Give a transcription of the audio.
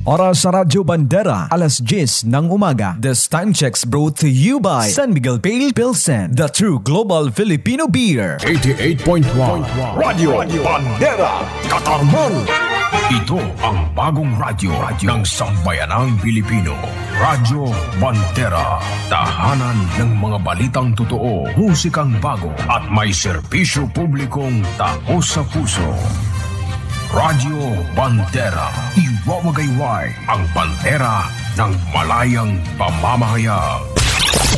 Oras sa Radyo Bandera, alas 10 ng umaga. This time checks brought to you by San Miguel Pale Pilsen, the true global Filipino beer. 88.1 Radio Bandera, Katarman. Ito ang bagong radyo ng sambayanang Pilipino. Radyo Bandera. Tahanan ng mga balitang totoo, musikang bago at may serbisyo publikong taos sa puso. Radyo Bandera. Iwawagayway ang bandera ng malayang pamamahayag.